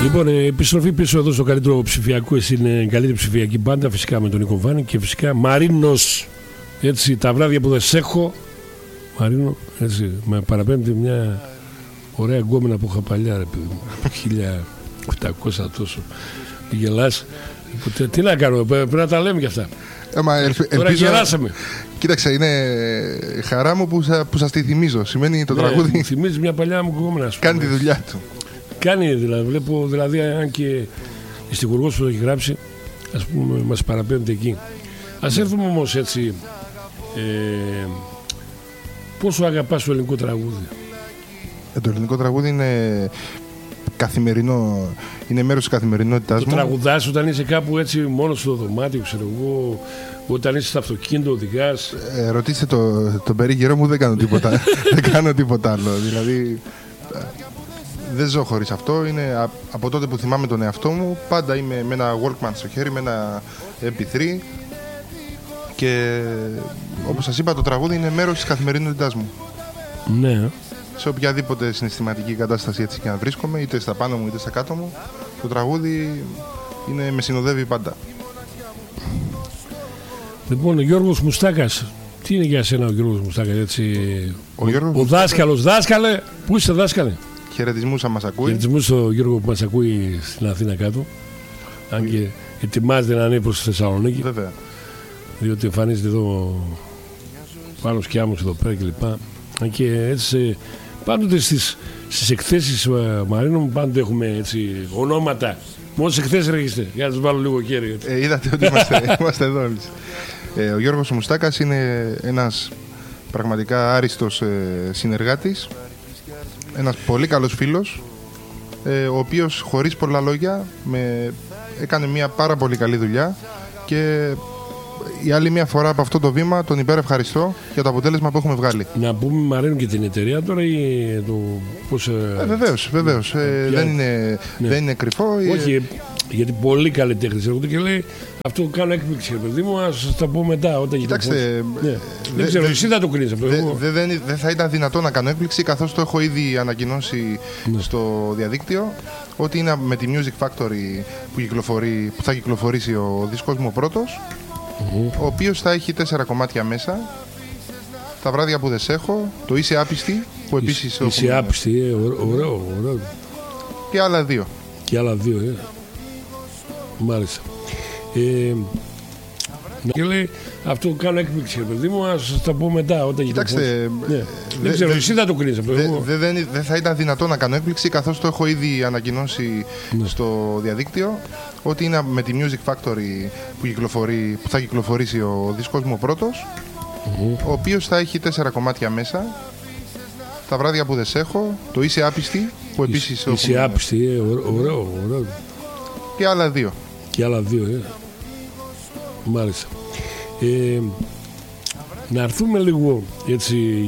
Λοιπόν, επιστροφή πίσω εδώ στο καλύτερο ψηφιακό. Εσύ είναι καλύτερη ψηφιακή μπάντα. Φυσικά με τον Νίκο Βάνη και φυσικά Μαρίνος. Έτσι, τα βράδια που δεν σ' έχω. Μαρίνο, έτσι, με παραπέμπτει μια ωραία γκόμενα που είχα παλιά, ρε παιδί μου. 1800 τόσο. Γελάς. Τι να κάνω, πρέπει να τα λέμε κι αυτά. Τώρα γελάσαμε. Κοίταξε, είναι χαρά μου που σας τη θυμίζω. Σημαίνει το τραγούδι. Μου θυμίζει μια παλιά μου γκόμενα. Κάνει τη δουλειά του. Κάνει, δηλαδή, βλέπω, δηλαδή, αν και η στιχουργός που το έχει γράψει, ας πούμε, μας παραπέμπτει εκεί. Ας έρθουμε όμως έτσι. Πόσο αγαπάς το ελληνικό τραγούδι? Το ελληνικό τραγούδι είναι καθημερινό, είναι μέρος της καθημερινότητάς μου. Το τραγουδάς όταν είσαι κάπου έτσι μόνος στο δωμάτιο, ξέρω εγώ, όταν είσαι στο αυτοκίνητο, οδηγάς? Ρωτήστε τον περίγυρό μου, δεν κάνω τίποτα. Δεν κάνω τίποτα άλλο. Δηλαδή, δεν ζω χωρίς αυτό. Είναι από τότε που θυμάμαι τον εαυτό μου. Πάντα είμαι με ένα Walkman στο χέρι, με ένα MP3. Και όπως σας είπα, το τραγούδι είναι μέρος της καθημερινότητάς μου. Ναι. Σε οποιαδήποτε συναισθηματική κατάσταση έτσι και να βρίσκομαι, είτε στα πάνω μου είτε στα κάτω μου, το τραγούδι με συνοδεύει πάντα. Λοιπόν, ο Γιώργος Μουστάκας. Τι είναι για σένα ο Γιώργος Μουστάκας, έτσι? Ο δάσκαλος. Δάσκαλε, πού είσαι, δάσκαλε? Χαιρετισμούς αν μας ακούει. Χαιρετισμούς στο Γιώργο που μας ακούει στην Αθήνα κάτω. Αν και ετοιμάζεται να ανέβει προς τη Θεσσαλονίκη. Βέβαια. Διότι εμφανίζεται εδώ πάνω σκιάμους εδώ πέρα κλπ. Αν και έτσι πάντοτε στις εκθέσεις, Μαρίνο μου, πάντοτε έχουμε έτσι ονόματα. Μόλις εκθέσεις έρχεστε, για να τους βάλω λίγο χέρι. Είδατε ότι είμαστε εδώ όλοι. Ο Γιώργος Μουστάκας είναι ένας πραγματικά άριστος συνεργάτης. Ένας πολύ καλός φίλος, ο οποίος χωρίς πολλά λόγια έκανε μια πάρα πολύ καλή δουλειά και η άλλη μια φορά από αυτό το βήμα τον υπερευχαριστώ για το αποτέλεσμα που έχουμε βγάλει. Να πούμε, Μαρίνο, και την εταιρεία τώρα ή το πώς... Βεβαίως. Δεν είναι κρυφό. Όχι, γιατί πολύ καλλιτέχνες έρχονται και λέει αυτό κάνω έκπληξη, παιδί μου, ας σας τα πω μετά όταν κοιτάξτε, δεν ξέρω, εσύ θα το κρίνεις αυτό. Δεν θα ήταν δυνατό να κάνω έκπληξη, καθώς το έχω ήδη ανακοινώσει στο διαδίκτυο ότι είναι με τη Music Factory που θα κυκλοφορήσει ο δίσκος μου ο πρώτος, ο οποίος θα έχει 4 κομμάτια μέσα. Τα βράδια που δεν σ' έχω, το Είσαι Άπιστη, που επίσης Είσαι Άπιστη, ωραίο. Και άλλα 2. Μάλιστα. Και λέει αυτό κάνω έκπληξη, παιδί μου, ας σας τα πω μετά όταν κοιτάξτε, δεν ξέρω, εσύ θα το κρίνεις αυτό. Δεν θα ήταν δυνατό να κάνω έκπληξη, καθώς το έχω ήδη ανακοινώσει στο διαδίκτυο ότι είναι με τη Music Factory που θα κυκλοφορήσει ο δίσκος μου ο πρώτος, ο οποίος θα έχει 4 κομμάτια μέσα. Τα βράδια που δεν σ' έχω, το Είσαι Άπιστη, που επίσης Είσαι Άπιστη, ωραίο. Και άλλα 2. Μάλιστα. Να έρθουμε λίγο έτσι